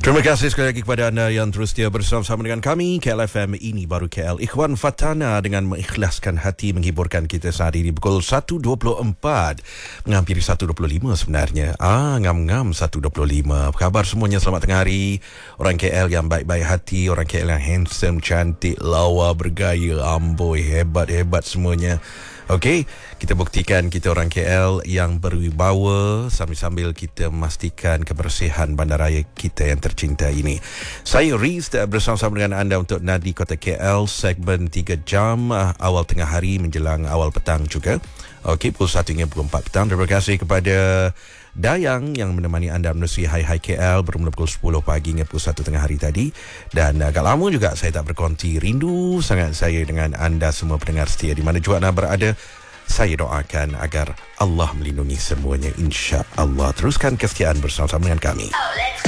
Terima kasih sekali lagi kepada anda yang terus setia bersama-sama dengan kami. KLFM ini baru KL. Ikhwan Fatana dengan mengikhlaskan hati menghiburkan kita saat ini pukul 1.24. Menghampiri 1.25 sebenarnya. Ngam-ngam 1.25. Apa khabar semuanya? Selamat tengah hari. Orang KL yang baik-baik hati, orang KL yang handsome, cantik, lawa, bergaya, amboi, hebat-hebat semuanya. Okey, kita buktikan kita orang KL yang berwibawa sambil-sambil kita memastikan kebersihan bandaraya kita yang tercinta ini. Saya Riz bersama-sama dengan anda untuk Nadi Kota KL segmen 3 jam awal tengah hari menjelang awal petang juga. Okey, pukul 1 hingga pukul 4 petang. Terima kasih kepada Dayang yang menemani anda menerusi Hai Hai KL bermula pukul 10 pagi hingga pukul 1 tengah hari tadi. Dan agak lama juga saya tak berkonti. Rindu sangat saya dengan anda semua pendengar setia di mana juga anda berada. Saya doakan agar Allah melindungi semuanya, insya-Allah. Teruskan kesetiaan bersama-sama dengan kami.